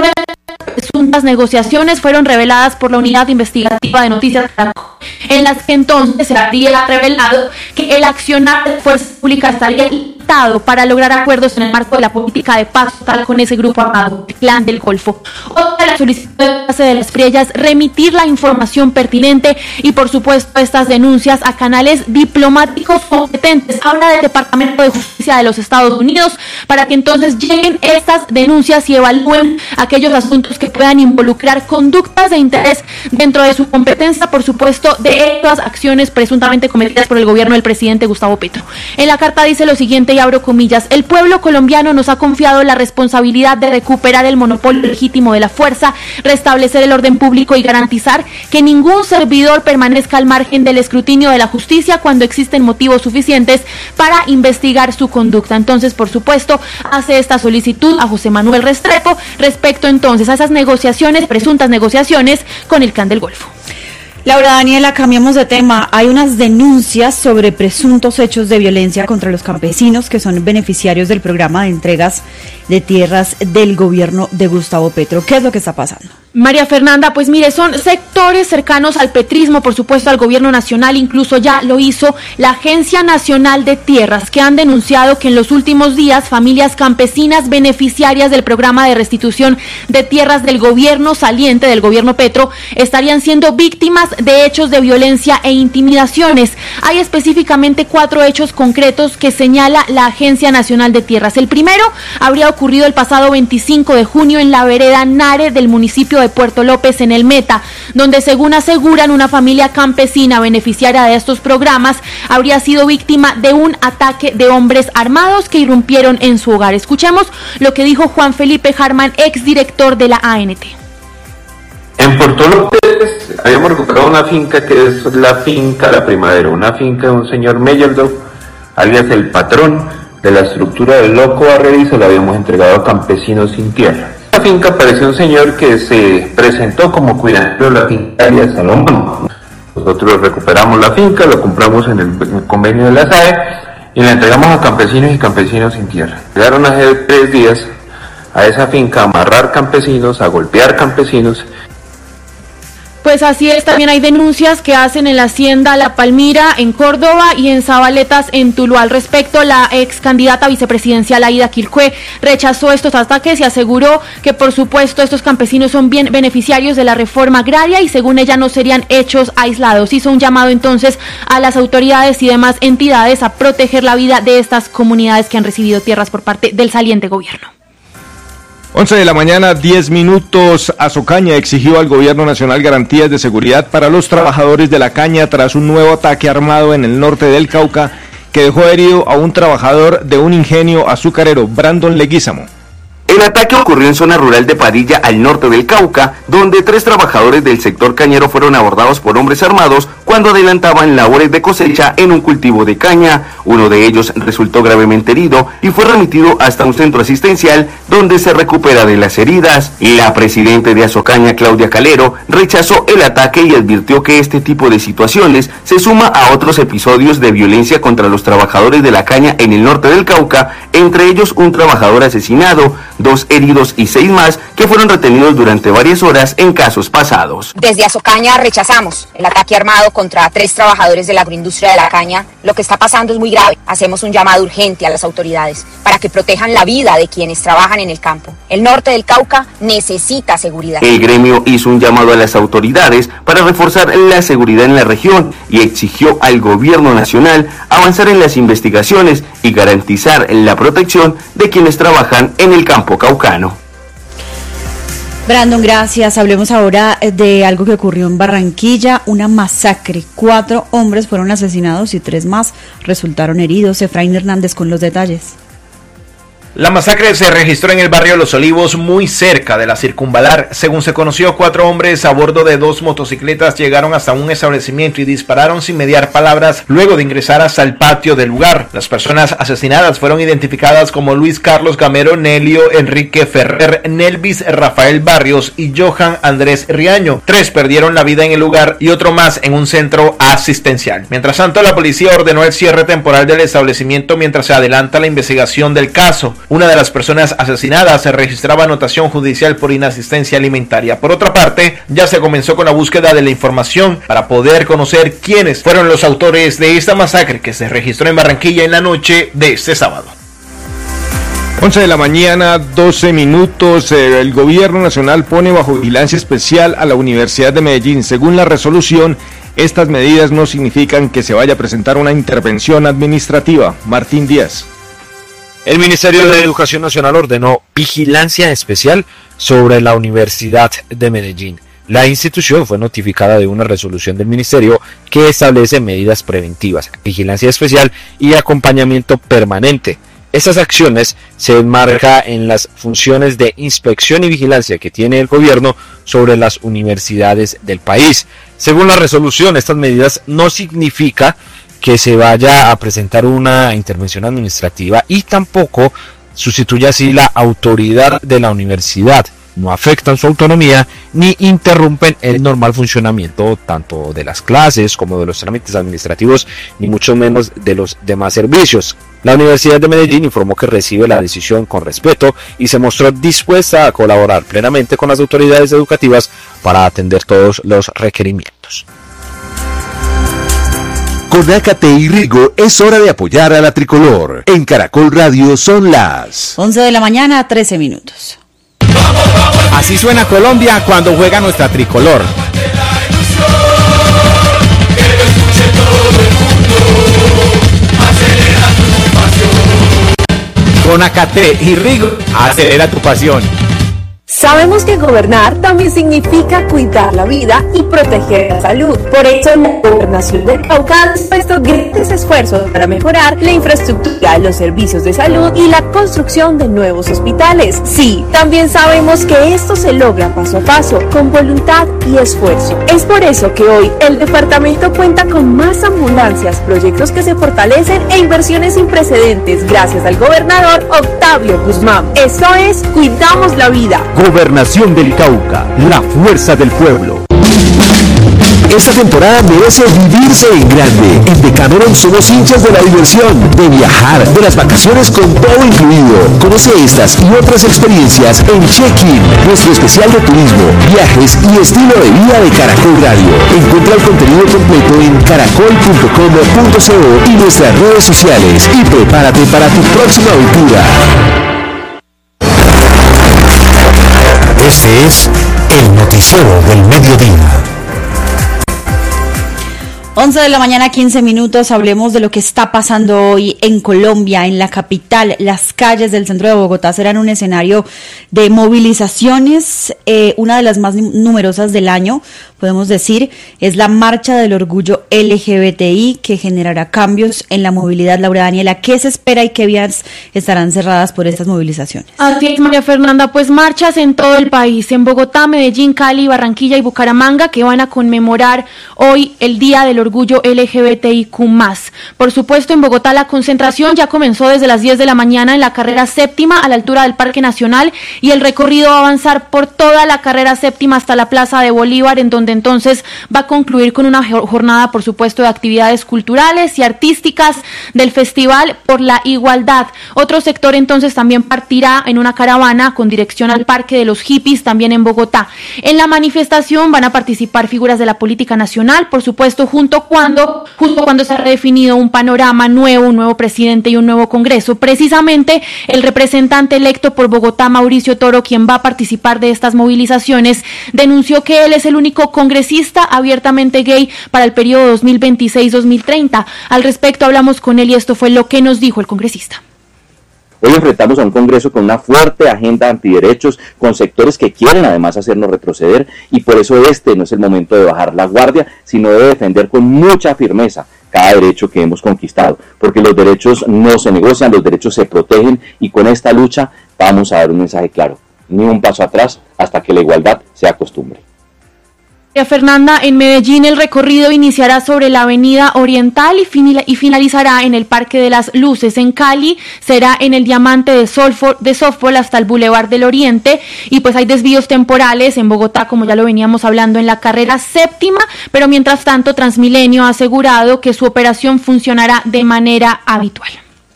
Presuntas negociaciones fueron reveladas por la Unidad Investigativa de Noticias Caracol, en las que entonces se habría revelado que el accionar de fuerzas públicas estaría limitado para lograr acuerdos en el marco de la política de paz total con ese grupo armado, el Clan del Golfo. Otra de las solicitudes de la Espriella es remitir la información pertinente y, por supuesto, estas denuncias a canales diplomáticos competentes. Habla del Departamento de Justicia de los Estados Unidos para que entonces lleguen estas denuncias y evalúen aquellos asuntos que puedan involucrar conductas de interés dentro de su competencia, por supuesto, de estas acciones presuntamente cometidas por el gobierno del presidente Gustavo Petro. En la carta dice lo siguiente, y abro comillas: el pueblo colombiano nos ha confiado la responsabilidad de recuperar el monopolio legítimo de la fuerza, restablecer el orden público y garantizar que ningún servidor permanezca al margen del escrutinio de la justicia cuando existen motivos suficientes para investigar su conducta. Entonces, por supuesto, hace esta solicitud a José Manuel Restrepo respecto entonces a esas negociaciones, presuntas negociaciones con el Clan del Golfo. Laura Daniela, cambiamos de tema. Hay unas denuncias sobre presuntos hechos de violencia contra los campesinos que son beneficiarios del programa de entregas de tierras del gobierno de Gustavo Petro. ¿Qué es lo que está pasando? María Fernanda, pues mire, son sectores cercanos al petrismo, por supuesto al gobierno nacional, incluso ya lo hizo la Agencia Nacional de Tierras, que han denunciado que en los últimos días familias campesinas beneficiarias del programa de restitución de tierras del gobierno saliente, del gobierno Petro, estarían siendo víctimas de hechos de violencia e intimidaciones. Hay específicamente 4 hechos concretos que señala la Agencia Nacional de Tierras. El primero habría ocurrido el pasado 25 de junio en la vereda Nare del municipio de Puerto López, en el Meta, donde, según aseguran, una familia campesina beneficiaria de estos programas habría sido víctima de un ataque de hombres armados que irrumpieron en su hogar. Escuchemos lo que dijo Juan Felipe Harman, exdirector de la ANT. En Puerto López habíamos recuperado una finca que es la finca La Primavera, una finca de un señor Meyerdow, alias el patrón de la estructura del Loco Barrera, se la habíamos entregado a campesinos sin tierra. En la finca apareció un señor que se presentó como cuidador de la finca de Salomón. Nosotros recuperamos la finca, lo compramos en el convenio de la SAE y la entregamos a campesinos y campesinos sin tierra. Llegaron hace 3 días a esa finca a amarrar campesinos, a golpear campesinos. Pues así es, también hay denuncias que hacen en la hacienda La Palmira, en Córdoba, y en Zabaletas, en Tuluá. Al respecto, la ex candidata vicepresidencial Aida Quilcué rechazó estos ataques y aseguró que, por supuesto, estos campesinos son bien beneficiarios de la reforma agraria y, según ella, no serían hechos aislados. Hizo un llamado entonces a las autoridades y demás entidades a proteger la vida de estas comunidades que han recibido tierras por parte del saliente gobierno. 11 de la mañana, 10 minutos. Azocaña exigió al gobierno nacional garantías de seguridad para los trabajadores de la caña tras un nuevo ataque armado en el norte del Cauca que dejó herido a un trabajador de un ingenio azucarero, Brandon Leguízamo. El ataque ocurrió en zona rural de Padilla, al norte del Cauca, donde 3 trabajadores del sector cañero fueron abordados por hombres armados cuando adelantaban labores de cosecha en un cultivo de caña. Uno de ellos resultó gravemente herido y fue remitido hasta un centro asistencial donde se recupera de las heridas. La presidenta de Asocaña, Claudia Calero, rechazó el ataque y advirtió que este tipo de situaciones se suma a otros episodios de violencia contra los trabajadores de la caña en el norte del Cauca, entre ellos un trabajador asesinado, 2 heridos y 6 más que fueron retenidos durante varias horas en casos pasados. Desde Asocaña rechazamos el ataque armado contra 3 trabajadores de la agroindustria de la caña. Lo que está pasando es muy grave. Hacemos un llamado urgente a las autoridades para que protejan la vida de quienes trabajan en el campo. El norte del Cauca necesita seguridad. El gremio hizo un llamado a las autoridades para reforzar la seguridad en la región y exigió al gobierno nacional avanzar en las investigaciones y garantizar la protección de quienes trabajan en el campo caucano. Brandon, gracias. Hablemos ahora de algo que ocurrió en Barranquilla, una masacre. 4 hombres fueron asesinados y 3 más resultaron heridos. Efraín Hernández con los detalles. La masacre se registró en el barrio Los Olivos, muy cerca de la Circunvalar. Según se conoció, 4 hombres a bordo de 2 motocicletas llegaron hasta un establecimiento y dispararon sin mediar palabras luego de ingresar hasta el patio del lugar. Las personas asesinadas fueron identificadas como Luis Carlos Gamero, Nelio Enrique Ferrer, Nelvis Rafael Barrios y Johan Andrés Riaño. 3 perdieron la vida en el lugar y otro más en un centro asistencial. Mientras tanto, la policía ordenó el cierre temporal del establecimiento mientras se adelanta la investigación del caso. Una de las personas asesinadas se registraba anotación judicial por inasistencia alimentaria. Por otra parte, ya se comenzó con la búsqueda de la información para poder conocer quiénes fueron los autores de esta masacre que se registró en Barranquilla en la noche de este sábado. 11 de la mañana, 12 minutos. El gobierno nacional pone bajo vigilancia especial a la Universidad de Medellín. Según la resolución, estas medidas no significan que se vaya a presentar una intervención administrativa. Martín Díaz. El Ministerio de Educación Nacional ordenó vigilancia especial sobre la Universidad de Medellín. La institución fue notificada de una resolución del Ministerio que establece medidas preventivas, vigilancia especial y acompañamiento permanente. Estas acciones se enmarcan en las funciones de inspección y vigilancia que tiene el gobierno sobre las universidades del país. Según la resolución, estas medidas no significan que se vaya a presentar una intervención administrativa y tampoco sustituye así la autoridad de la universidad. No afectan su autonomía ni interrumpen el normal funcionamiento tanto de las clases como de los trámites administrativos, ni mucho menos de los demás servicios. La Universidad de Medellín informó que recibe la decisión con respeto y se mostró dispuesta a colaborar plenamente con las autoridades educativas para atender todos los requerimientos. Con Ácate y Rigo es hora de apoyar a la tricolor. En Caracol Radio son las 11 de la mañana, 13 minutos. Así suena Colombia cuando juega nuestra tricolor. Con Ácate y Rigo, acelera tu pasión. Sabemos que gobernar también significa cuidar la vida y proteger la salud. Por eso la Gobernación del Cauca ha dispuesto grandes esfuerzos para mejorar la infraestructura, los servicios de salud y la construcción de nuevos hospitales. Sí, también sabemos que esto se logra paso a paso, con voluntad y esfuerzo. Es por eso que hoy el departamento cuenta con más ambulancias, proyectos que se fortalecen e inversiones sin precedentes gracias al gobernador Octavio Guzmán. Esto es Cuidamos la Vida. Gobernación del Cauca, la fuerza del pueblo. Esta temporada merece vivirse en grande. En Decameron somos hinchas de la diversión, de viajar, de las vacaciones con todo incluido. Conoce estas y otras experiencias en Check-in, nuestro especial de turismo, viajes y estilo de vida de Caracol Radio. Encuentra el contenido completo en caracol.com.co y nuestras redes sociales y prepárate para tu próxima aventura. Este es el noticiero del mediodía. 11 de la mañana, 15 minutos. Hablemos de lo que está pasando hoy en Colombia, en la capital. Las calles del centro de Bogotá serán un escenario de movilizaciones, una de las más numerosas del año. podemos decir, es la marcha del orgullo LGBTI que generará cambios en la movilidad. Laura Daniela, ¿qué se espera y qué vías estarán cerradas por estas movilizaciones? Así es, María Fernanda, pues marchas en todo el país, en Bogotá, Medellín, Cali, Barranquilla y Bucaramanga, que van a conmemorar hoy el Día del Orgullo LGBTIQ+. Por supuesto, en Bogotá la concentración ya comenzó desde las 10 de la mañana en la carrera séptima a la altura del Parque Nacional, y el recorrido va a avanzar por toda la carrera séptima hasta la Plaza de Bolívar, en donde entonces va a concluir con una jornada, por supuesto, de actividades culturales y artísticas del Festival por la Igualdad. Otro sector entonces también partirá en una caravana con dirección al Parque de los Hippies, también en Bogotá. En la manifestación van a participar figuras de la política nacional, por supuesto, justo cuando se ha redefinido un panorama nuevo, un nuevo presidente y un nuevo Congreso. Precisamente el representante electo por Bogotá, Mauricio Toro, quien va a participar de estas movilizaciones, denunció que él es el único congresista abiertamente gay para el periodo 2026-2030. Al respecto hablamos con él y esto fue lo que nos dijo el congresista. Hoy enfrentamos a un Congreso con una fuerte agenda antiderechos, con sectores que quieren además hacernos retroceder, y por eso este no es el momento de bajar la guardia, sino de defender con mucha firmeza cada derecho que hemos conquistado, porque los derechos no se negocian, los derechos se protegen, y con esta lucha vamos a dar un mensaje claro: ni un paso atrás hasta que la igualdad sea costumbre. Fernanda, en Medellín el recorrido iniciará sobre la Avenida Oriental y finalizará en el Parque de las Luces. En Cali será en el Diamante de Softball hasta el Boulevard del Oriente, y pues hay desvíos temporales en Bogotá, como ya lo veníamos hablando, en la carrera séptima, pero mientras tanto Transmilenio ha asegurado que su operación funcionará de manera habitual.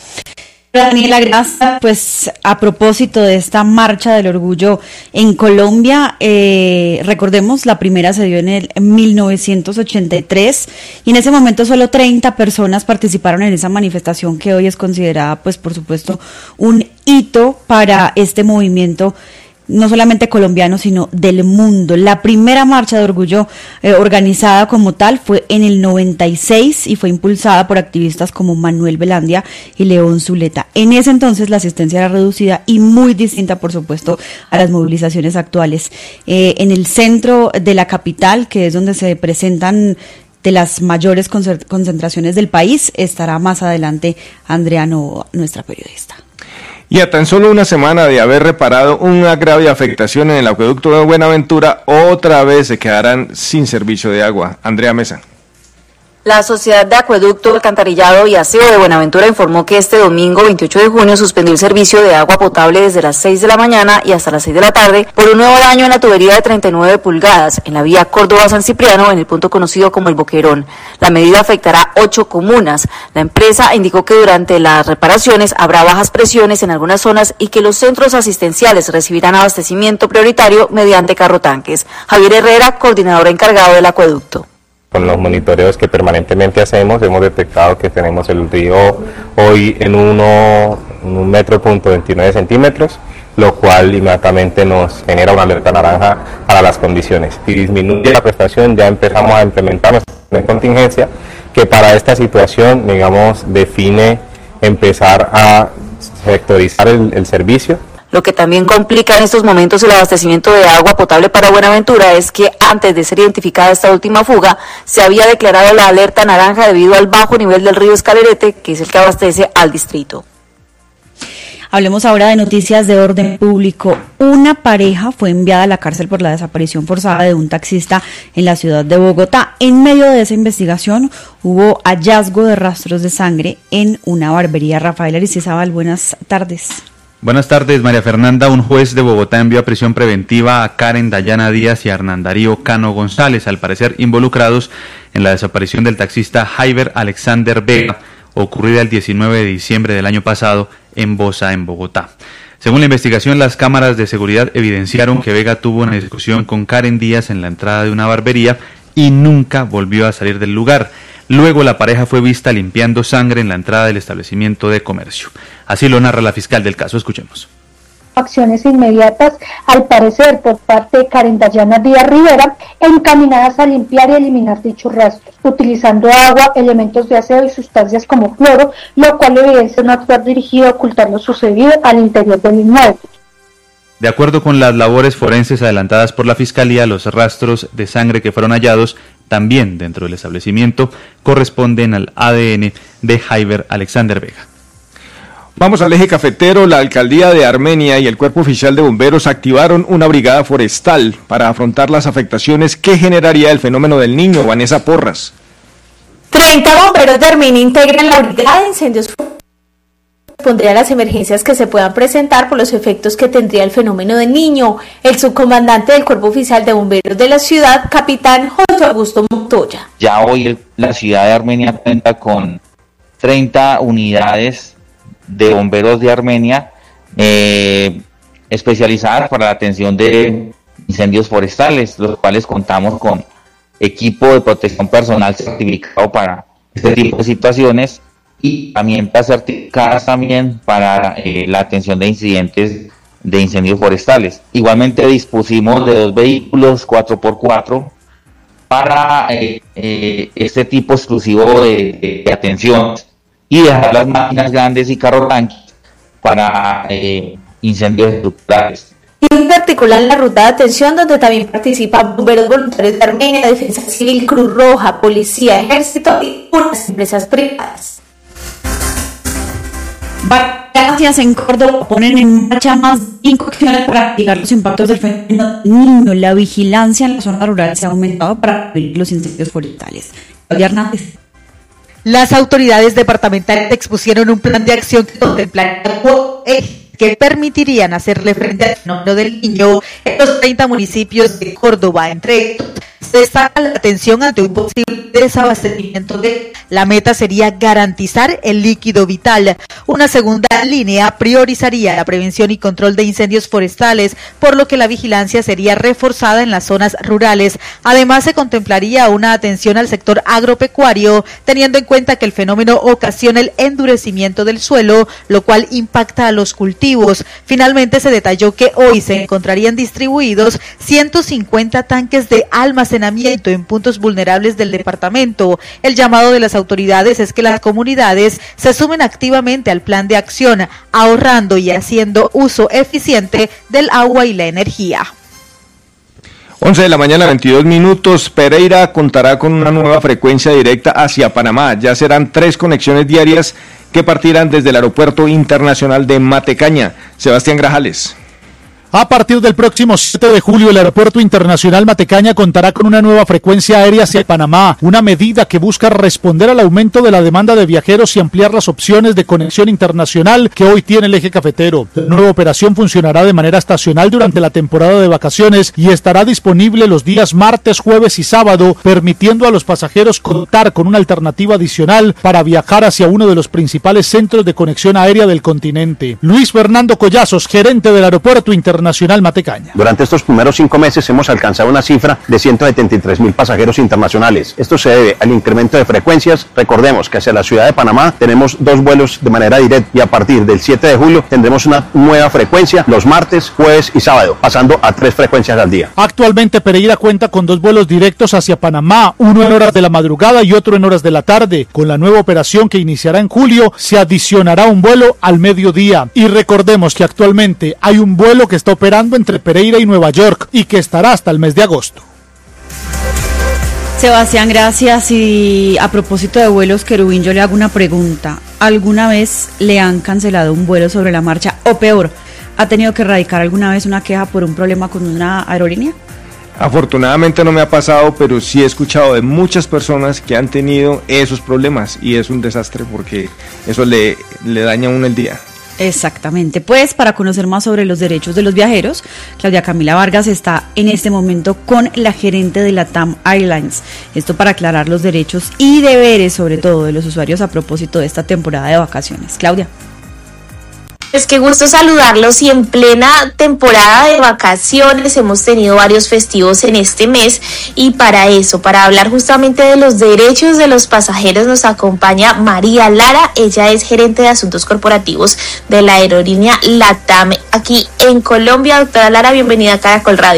Daniela, gracias. Pues a propósito de esta marcha del orgullo en Colombia, recordemos, la primera se dio en el 1983 y en ese momento solo 30 personas participaron en esa manifestación, que hoy es considerada, pues por supuesto, un hito para este movimiento, no solamente colombiano, sino del mundo. La primera marcha de orgullo organizada como tal fue en el 96 y fue impulsada por activistas como Manuel Velandia y León Zuleta. En ese entonces la asistencia era reducida y muy distinta, por supuesto, a las movilizaciones actuales. En el centro de la capital, que es donde se presentan de las mayores concentraciones del país, estará más adelante Andrea Novoa, nuestra periodista. Y a tan solo una semana de haber reparado una grave afectación en el acueducto de Buenaventura, otra vez se quedarán sin servicio de agua. Andrea Mesa. La Sociedad de Acueducto, Alcantarillado y Aseo de Buenaventura informó que este domingo 28 de junio suspendió el servicio de agua potable desde las 6 de la mañana y hasta las 6 de la tarde por un nuevo daño en la tubería de 39 pulgadas en la vía Córdoba-San Cipriano, en el punto conocido como El Boquerón. La medida afectará 8 comunas. La empresa indicó que durante las reparaciones habrá bajas presiones en algunas zonas y que los centros asistenciales recibirán abastecimiento prioritario mediante carrotanques. Javier Herrera, coordinador encargado del acueducto. Con los monitoreos que permanentemente hacemos, hemos detectado que tenemos el río hoy en un 1.29 centímetros, lo cual inmediatamente nos genera una alerta naranja para las condiciones. Si disminuye la prestación, ya empezamos a implementar nuestra plan de contingencia, que para esta situación, digamos, define empezar a sectorizar el servicio. Lo que también complica en estos momentos el abastecimiento de agua potable para Buenaventura es que antes de ser identificada esta última fuga, se había declarado la alerta naranja debido al bajo nivel del río Escalerete, que es el que abastece al distrito. Hablemos ahora de noticias de orden público. Una pareja fue enviada a la cárcel por la desaparición forzada de un taxista en la ciudad de Bogotá. En medio de esa investigación hubo hallazgo de rastros de sangre en una barbería. Rafael Aristizábal, buenas tardes. Buenas tardes, María Fernanda. Un juez de Bogotá envió a prisión preventiva a Karen Dayana Díaz y a Hernán Darío Cano González, al parecer involucrados en la desaparición del taxista Jaiber Alexander Vega, ocurrida el 19 de diciembre del año pasado en Bosa, en Bogotá. Según la investigación, las cámaras de seguridad evidenciaron que Vega tuvo una discusión con Karen Díaz en la entrada de una barbería y nunca volvió a salir del lugar. Luego la pareja fue vista limpiando sangre en la entrada del establecimiento de comercio. Así lo narra la fiscal del caso. Escuchemos. Acciones inmediatas, al parecer por parte de Karen Dayana Díaz Rivera, encaminadas a limpiar y eliminar dichos rastros, utilizando agua, elementos de aseo y sustancias como cloro, lo cual evidencia un actuar dirigido a ocultar lo sucedido al interior del inmueble. De acuerdo con las labores forenses adelantadas por la Fiscalía, los rastros de sangre que fueron hallados también dentro del establecimiento corresponden al ADN de Jaiber Alexander Vega. Vamos al eje cafetero. La alcaldía de Armenia y el Cuerpo Oficial de Bomberos activaron una brigada forestal para afrontar las afectaciones que generaría el fenómeno del Niño. Vanessa Porras. 30 bomberos de Armenia integran la brigada de incendios respondería a las emergencias que se puedan presentar por los efectos que tendría el fenómeno del Niño. El subcomandante del Cuerpo Oficial de Bomberos de la ciudad, capitán José Augusto Montoya. Ya hoy la ciudad de Armenia cuenta con 30 unidades de bomberos de Armenia especializadas para la atención de incendios forestales, los cuales contamos con equipo de protección personal certificado para este tipo de situaciones y herramientas certificadas también para la atención de incidentes de incendios forestales. Igualmente dispusimos de 2 vehículos 4x4 para este tipo exclusivo de atención y dejar las máquinas grandes y carros tanques para incendios estructurales. Y en particular en la ruta de atención, donde también participan bomberos voluntarios de Armenia, Defensa Civil, Cruz Roja, Policía, Ejército y unas empresas privadas. Vacancias en Córdoba ponen en marcha más de 5 acciones para mitigar los impactos del fenómeno del Niño. La vigilancia en la zona rural se ha aumentado para prevenir los incendios forestales. Claudia Hernández. Las autoridades departamentales expusieron un plan de acción que contempla que permitirían hacerle frente al fenómeno del Niño en los 30 municipios de Córdoba. Entre ellos, se destaca la atención ante un posible desabastecimiento la meta sería garantizar el líquido vital. Una segunda línea priorizaría la prevención y control de incendios forestales, por lo que la vigilancia sería reforzada en las zonas rurales. Además, se contemplaría una atención al sector agropecuario, teniendo en cuenta que el fenómeno ocasiona el endurecimiento del suelo, lo cual impacta a los cultivos. Finalmente, se detalló que hoy se encontrarían distribuidos 150 tanques de almacenamiento en puntos vulnerables del departamento. El llamado de las autoridades es que las comunidades se sumen activamente al plan de acción, ahorrando y haciendo uso eficiente del agua y la energía. 11 de la mañana, 22 minutos. Pereira contará con una nueva frecuencia directa hacia Panamá. Ya serán 3 conexiones diarias que partirán desde el Aeropuerto Internacional de Matecaña. Sebastián Grajales. A partir del próximo 7 de julio, el Aeropuerto Internacional Matecaña contará con una nueva frecuencia aérea hacia Panamá, una medida que busca responder al aumento de la demanda de viajeros y ampliar las opciones de conexión internacional que hoy tiene el eje cafetero. La nueva operación funcionará de manera estacional durante la temporada de vacaciones y estará disponible los días martes, jueves y sábado, permitiendo a los pasajeros contar con una alternativa adicional para viajar hacia uno de los principales centros de conexión aérea del continente. Luis Fernando Collazos, gerente del Aeropuerto Internacional Matecaña. Durante estos primeros 5 meses hemos alcanzado una cifra de 173.000 pasajeros internacionales. Esto se debe al incremento de frecuencias. Recordemos que hacia la ciudad de Panamá tenemos 2 vuelos de manera directa y a partir del 7 de julio tendremos una nueva frecuencia los martes, jueves y sábado, pasando a 3 frecuencias al día. Actualmente Pereira cuenta con 2 vuelos directos hacia Panamá, uno en horas de la madrugada y otro en horas de la tarde. Con la nueva operación que iniciará en julio, se adicionará un vuelo al mediodía. Y recordemos que actualmente hay un vuelo que está operando entre Pereira y Nueva York y que estará hasta el mes de agosto. Sebastián, gracias. Y a propósito de vuelos, Querubín, yo le hago una pregunta. ¿Alguna vez le han cancelado un vuelo sobre la marcha? O peor, ¿ha tenido que radicar alguna vez una queja por un problema con una aerolínea? Afortunadamente no me ha pasado, pero sí he escuchado de muchas personas que han tenido esos problemas y es un desastre porque eso le daña a uno el día. Exactamente, pues para conocer más sobre los derechos de los viajeros, Claudia Camila Vargas está en este momento con la gerente de LATAM Airlines. Esto para aclarar los derechos y deberes sobre todo de los usuarios a propósito de esta temporada de vacaciones. Claudia. Es que gusto saludarlos y en plena temporada de vacaciones hemos tenido varios festivos en este mes y para eso, para hablar justamente de los derechos de los pasajeros nos acompaña María Lara, ella es gerente de asuntos corporativos de la aerolínea LATAM aquí en Colombia. Doctora Lara, bienvenida a Caracol Radio.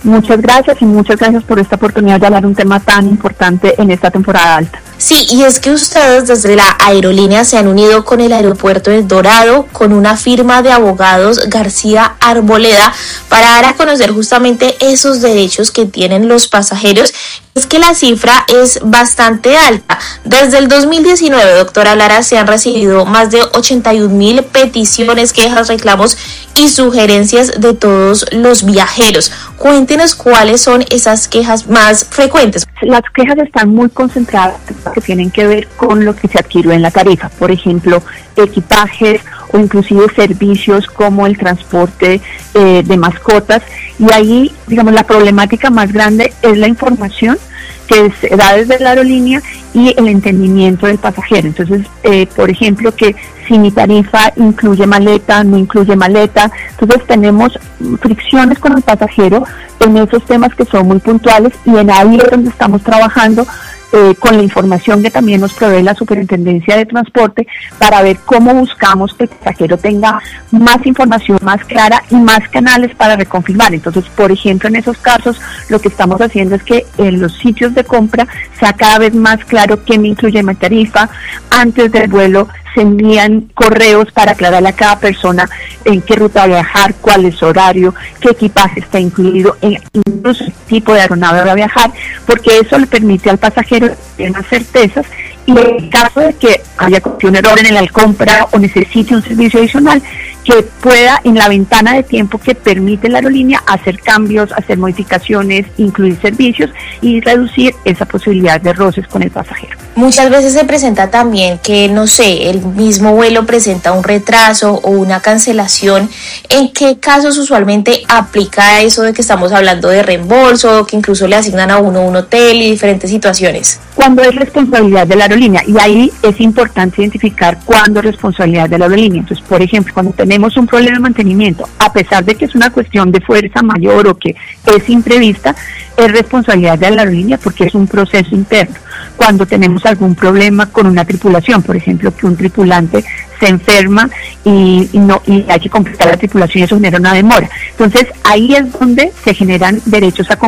Muchas gracias y muchas gracias por esta oportunidad de hablar un tema tan importante en esta temporada alta. Sí, y es que ustedes desde la aerolínea se han unido con el aeropuerto de Dorado, con una firma de abogados García Arboleda, para dar a conocer justamente esos derechos que tienen los pasajeros. Es que la cifra es bastante alta. Desde el 2019, doctora Lara, se han recibido más de 81.000 peticiones, quejas, reclamos y sugerencias de todos los viajeros. Cuéntenos cuáles son esas quejas más frecuentes. Las quejas están muy concentradas que tienen que ver con lo que se adquirió en la tarifa, por ejemplo, equipajes o inclusive servicios como el transporte de mascotas, y ahí, digamos, la problemática más grande es la información que se da desde la aerolínea y el entendimiento del pasajero. Entonces, por ejemplo, que si mi tarifa incluye maleta, no incluye maleta, entonces tenemos fricciones con el pasajero en esos temas que son muy puntuales, y en ahí es donde estamos trabajando con la información que también nos provee la Superintendencia de Transporte, para ver cómo buscamos que el pasajero tenga más información más clara y más canales para reconfirmar. Entonces, por ejemplo, en esos casos lo que estamos haciendo es que en los sitios de compra sea cada vez más claro qué me incluye mi tarifa. Antes del vuelo se envían correos para aclararle a cada persona en qué ruta va a viajar, cuál es su horario, qué equipaje está incluido, incluso el tipo de aeronave va a viajar, porque eso le permite al pasajero tener más certezas, y en el caso de que haya cometido un error en la compra o necesite un servicio adicional, que pueda, en la ventana de tiempo que permite la aerolínea, hacer cambios, hacer modificaciones, incluir servicios y reducir esa posibilidad de roces con el pasajero. Muchas veces se presenta también que, no sé, el mismo vuelo presenta un retraso o una cancelación. ¿En qué casos usualmente aplica eso de que estamos hablando de reembolso, que incluso le asignan a uno un hotel y diferentes situaciones? Cuando es responsabilidad de la aerolínea, y ahí es importante identificar cuándo es responsabilidad de la aerolínea. Entonces, por ejemplo, cuando tenemos un problema de mantenimiento, a pesar de que es una cuestión de fuerza mayor o que es imprevista, es responsabilidad de la aerolínea porque es un proceso interno. Cuando tenemos algún problema con una tripulación, por ejemplo, que un tripulante se enferma y hay que completar la tripulación, y eso genera una demora. Entonces, ahí es donde se generan derechos a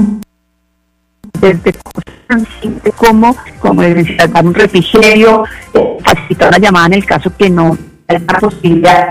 desde como dar un refrigerio, facilitar la llamada en el caso que no hay una posibilidad.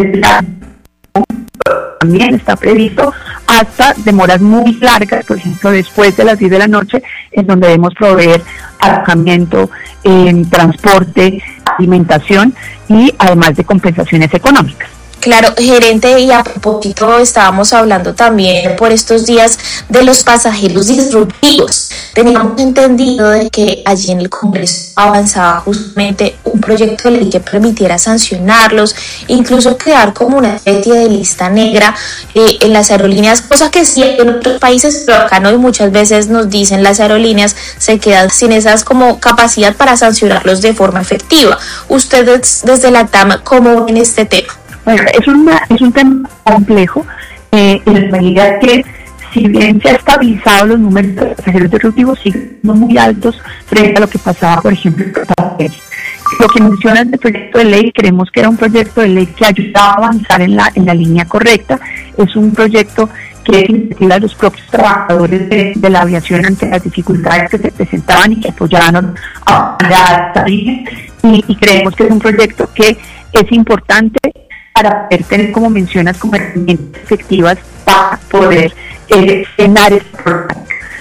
También está previsto hasta demoras muy largas, por ejemplo, después de las 10 de la noche, en donde debemos proveer alojamiento, transporte, alimentación y además de compensaciones económicas. Claro, gerente, y a propósito estábamos hablando también por estos días de los pasajeros disruptivos. Teníamos entendido de que allí en el Congreso avanzaba justamente un proyecto de ley que permitiera sancionarlos, incluso crear como una especie de lista negra en las aerolíneas, cosa que sí en otros países, pero acá no, y muchas veces nos dicen las aerolíneas se quedan sin esas como capacidad para sancionarlos de forma efectiva. Ustedes desde la TAM, ¿cómo ven este tema? Bueno, es un tema complejo, en la medida que, si bien se han estabilizado los números de pasajeros disruptivos, siguen muy altos frente a lo que pasaba, por ejemplo, en pasajeros. Lo que mencionas del proyecto de ley, creemos que era un proyecto de ley que ayudaba a avanzar en la línea correcta. Es un proyecto que es iniciativa de los propios trabajadores de la aviación ante las dificultades que se presentaban y que apoyaron a esta línea. Y creemos que es un proyecto que es importante para poder tener, como mencionas, como herramientas efectivas para poder frenar este problema.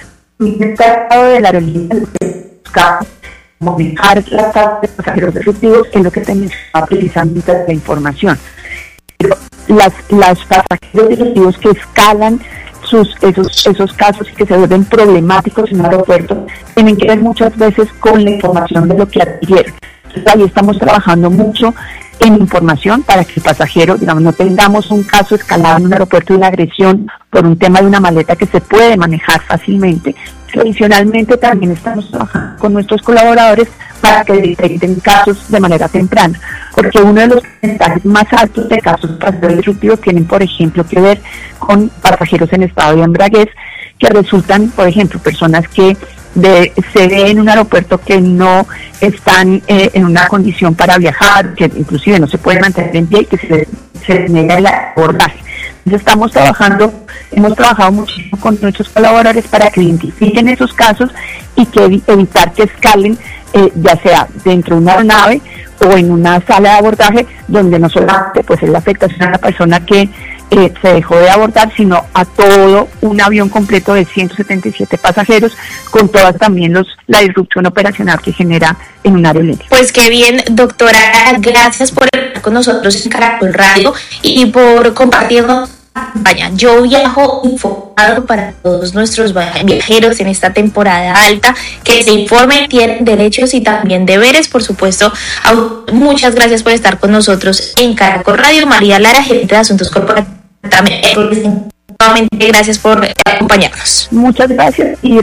El tratado de la aerolínea busca manejar las tasas de pasajeros disruptivos, que es lo que te mencionaba precisamente la información. Pero las pasajeros disruptivos que escalan esos casos y que se vuelven problemáticos en un aeropuerto tienen que ver muchas veces con la información de lo que adquirieron. Entonces, ahí estamos trabajando mucho en información para que el pasajero, digamos, no tengamos un caso escalado en un aeropuerto de una agresión por un tema de una maleta que se puede manejar fácilmente. Adicionalmente, también estamos trabajando con nuestros colaboradores para que detecten casos de manera temprana, porque uno de los porcentajes más altos de casos de pasajeros disruptivos tienen, por ejemplo, que ver con pasajeros en estado de embriaguez, que resultan, por ejemplo, personas que se ve en un aeropuerto que no están en una condición para viajar, que inclusive no se pueden mantener en pie y que se les niega el abordaje. Hemos trabajado muchísimo con nuestros colaboradores para que identifiquen esos casos y que evitar que escalen, ya sea dentro de una aeronave o en una sala de abordaje, donde no solamente pues es la afectación a la persona que se dejó de abordar, sino a todo un avión completo de 177 pasajeros, con todas también la disrupción operacional que genera en un aerolínea. Pues qué bien, doctora, gracias por estar con nosotros en Caracol Radio y por compartirnos la campaña. Yo viajo informado para todos nuestros viajeros en esta temporada alta, que se informen, tienen derechos y también deberes, por supuesto. Muchas gracias por estar con nosotros en Caracol Radio. María Lara, gerente de Asuntos Corporativos. Nuevamente, gracias por acompañarnos. Muchas gracias y